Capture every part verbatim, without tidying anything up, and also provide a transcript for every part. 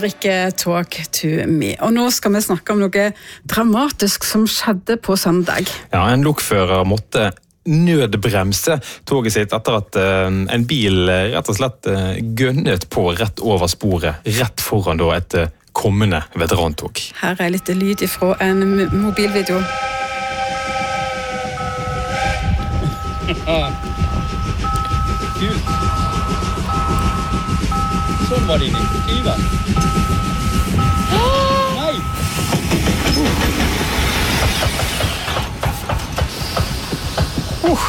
Rikke Talk to me. Og nå skal vi snakke om noe dramatisk som skjedde på søndag. Ja, en lokfører måtte nødbremse toget sitt etter at uh, en bil rett og slett uh, gønnet på rett over sporet, rett foran da et uh, kommende veterantog. Her er litt lyd fra en mobilvideo. Kult. Sånn var det i nittifire. Nei! Uh.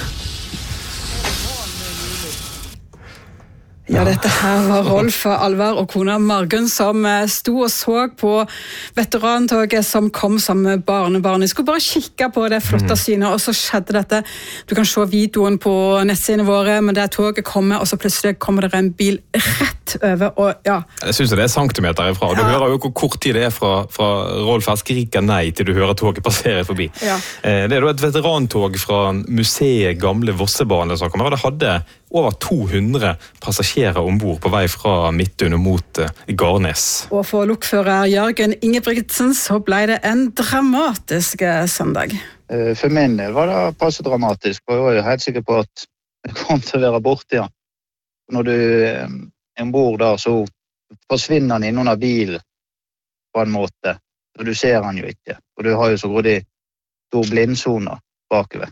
Ja, dette her var Rolf Alvar og kona Margunn som sto og så på veterantoget som kom sammen med barnebarn. Jeg skulle bare kikke på det flotte synet, og så skjedde dette. Du kan se videoen på nettsidene våre, men der toget kommer, og så plutselig kommer det en bil rett over, og ja. Jeg synes det er centimeter ifra, og du ja. hører jo hvor kort tid det er fra, fra Rolf her skriker nei til du hører toget passere forbi. Ja. Det er da et veterantog fra museet Gamle Vossebane som kommer, og det hadde over to hundre passasjerer ombord på vei fra Midtun og mot Garnes. Og for lokfører Jørgen Ingebrigtsen så ble det en dramatisk søndag. For min del var det passe dramatisk, for jeg var jo helt sikker på at det kom til å være borte igjen. Når du er ombord der, så forsvinner han inn under bilen på en måte, og du ser han jo ikke. Og du har jo så grådig stor blindsone bakover.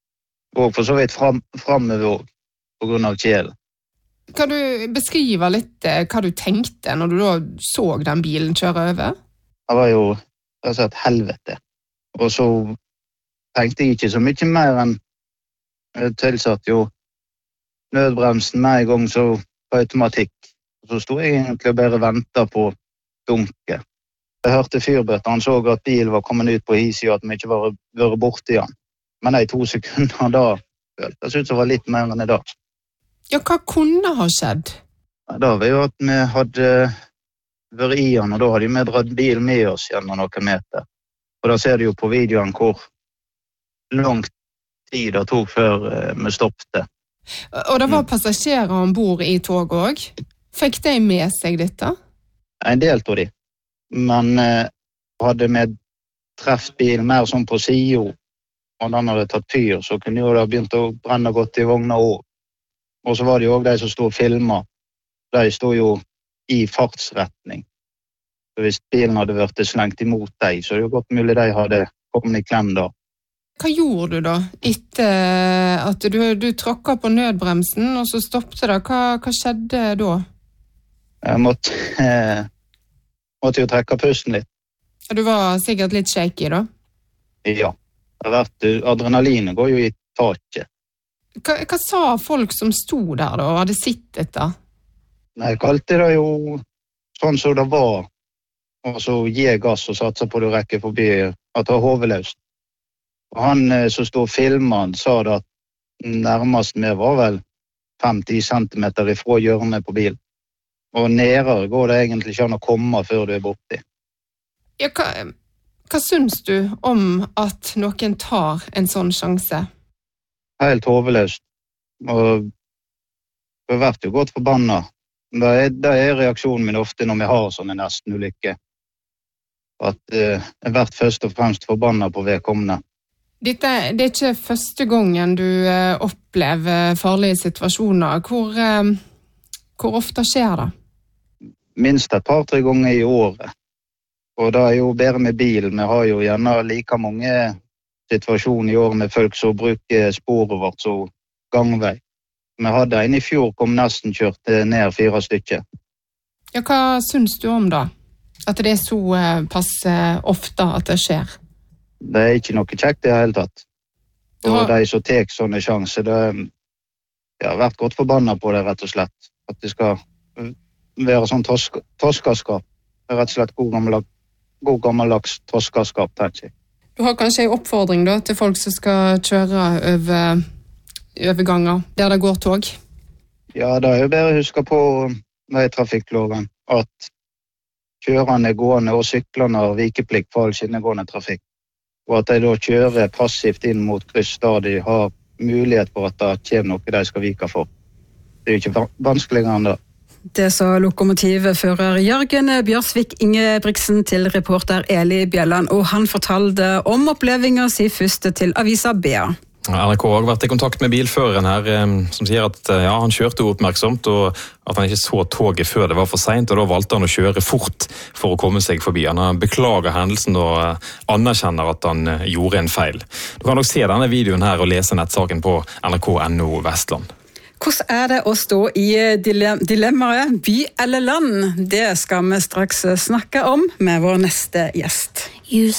Og for så vidt fram, framover også, på grunn av kjelen. Kan du beskrive litt eh, hva du tenkte når du da så den bilen kjøre over? Det var jo rett og slett helvete. Og så tenkte jeg ikke så mye mer enn jeg tilsatte jo nødbremsen med en gang så på automatikk. Og så stod jeg egentlig og bare ventet på dunket. Jeg hørte fyrbøtter, han så at bilen var kommet ut på his, og at vi ikke var vært borte igjen. Men de to sekunder da følte jeg synes det var litt mer enn i dag. Ja, hva kunne ha skjedd? Da var jo at vi hadde vært i han, og da hadde vi dratt bil med oss gjennom noen meter. Og da ser du jo på videoen hvor lang tid det tok før vi stoppte. Og det var passasjerer ombord i tog også. Fikk de med seg dette? En del av de. Men eh, hadde vi treft bil mer sånn på siden, og den hadde tatt fyr, så kunne jo det begynt å brenne godt i vogna også. Og så var det jo også de som stod og filmet. De stod jo i fartsretning. Så hvis bilen hadde vært slengt imot deg, så er det jo godt mulig de hadde kommet i klem da. Hva gjorde du da, etter at du, du tråkket på nødbremsen, og så stoppte det? Hva, hva skjedde da? Jeg måtte, eh, måtte jo trekke pusten litt. Du var sikkert litt shaky da? Ja. Det har vært, adrenalinet går jo i taket. Hva, hva sa folk som sto der da, og hadde sett dette? Nei, jeg kalte det jo sånn som det var. Og så gi gass og satsa på det rekke forbi at det var hovedløst. Og han som stod og filmet, sa det at nærmest vi var vel fem-ti centimeter ifra hjørnet på bilen. Og nærere går det egentlig ikke an å komme før du er borti. Ja, hva, hva syns du om at noen tar en sånn sjanse? Helt hovedløst. Og det har vært jo godt forbannet. Det er, det er reaksjonen min ofte når vi har sånne nesten ulykker. At eh, jeg har vært først og fremst forbannet på vedkommende. Dette, det er ikke første gangen du eh, opplever farlige situasjoner. Hvor, eh, hvor ofte skjer det? Minst et par-tre ganger i året. Og det er jo bedre med bil. Vi har jo gjerne like mange situasjonen i år med folk som bruker sporet vårt som gangvei. Vi hadde en i fjor kom nesten kjørt ned fire stykker. Ja, hva syns du om da? At det er så eh, pass ofte at det skjer? Det er ikke noe kjekt i det hele tatt. Og ja. De som tek sånne sjanser, det jeg har vært godt forbannet på det rett og slett. At det skal være sånn tosk, toskaskap. Det er rett og slett god gammeldags, god gammeldags toskaskap, tenker jeg. Du har kanskje en oppfordring da, til folk som skal kjøre over overganger der det går tog? Ja, det er jo bare å huske på veitrafikkloven at kjørende, gående og syklende har vikeplikt for all skinnegående trafikk. Og at de da kjører passivt inn mot kryss der de har mulighet for at det kommer noe de skal vike for. Det er jo ikke vanskeligere enn det. Det sa lokomotivfører Jørgen Bjørsvik Ingebrigtsen til reporter Eli Bjelland, og han fortalte om opplevelsen sin først til avisa B A. N R K har vært i kontakt med bilføreren her, som sier at ja, han kjørte oppmerksomt, og at han ikke så toget før det var for sent, og da valgte han å kjøre fort for å komme seg forbi. Han beklager hendelsen og anerkjenner at han gjorde en feil. Du kan nok se denne videoen her og lese nettsaken på N R K punktum no Vestland. Hvordan er det å stå i dilemmaet by eller land? Det skal vi straks snakke om med vår neste gjest.